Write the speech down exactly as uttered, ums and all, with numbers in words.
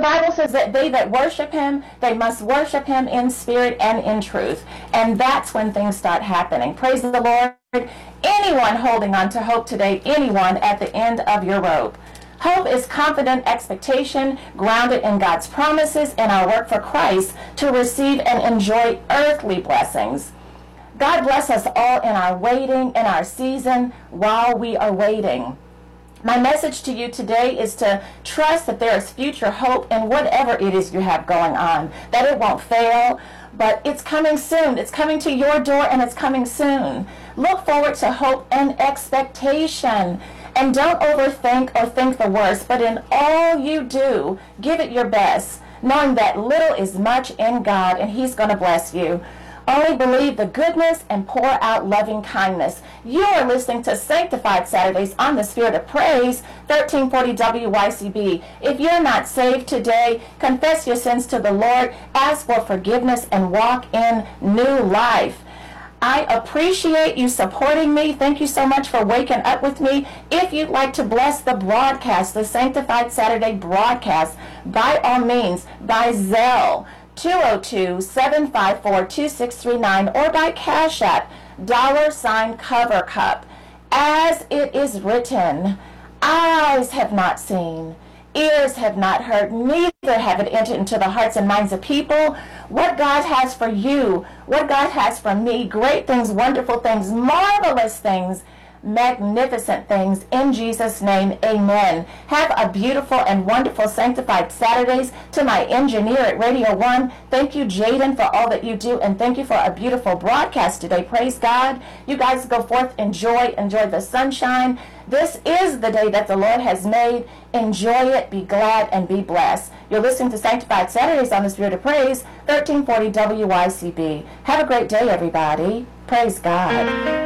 Bible says that they that worship him, they must worship him in spirit and in truth. And that's when things start happening. Praise the Lord. Anyone holding on to hope today, anyone at the end of your rope. Hope is confident expectation grounded in God's promises and our work for Christ to receive and enjoy earthly blessings. God bless us all in our waiting, in our season, while we are waiting. My message to you today is to trust that there is future hope in whatever it is you have going on, that it won't fail, but it's coming soon. It's coming to your door, and it's coming soon. Look forward to hope and expectation. And don't overthink or think the worst, but in all you do, give it your best, knowing that little is much in God, and he's going to bless you. Only believe the goodness and pour out loving kindness. You are listening to Sanctified Saturdays on the Spirit of Praise, thirteen forty W Y C B. If you're not saved today, confess your sins to the Lord, ask for forgiveness, and walk in new life. I appreciate you supporting me. Thank you so much for waking up with me. If you'd like to bless the broadcast, the Sanctified Saturday broadcast, by all means, by Zelle, two oh two, seven five four, two six three nine, or by Cash App, dollar sign Cover Cup. As it is written, eyes have not seen, ears have not heard, neither have it entered into the hearts and minds of people what God has for you, what God has for me, great things, wonderful things, marvelous things, magnificent things, in Jesus' name, amen. Have a beautiful and wonderful Sanctified Saturdays. To my engineer at Radio One, thank you, Jaden, for all that you do, and thank you for a beautiful broadcast today. Praise God. You guys go forth, enjoy, enjoy the sunshine. This is the day that the Lord has made. Enjoy it, be glad, and be blessed. You're listening to Sanctified Saturdays on the Spirit of Praise, thirteen forty W Y C B. Have a great day, everybody. Praise God.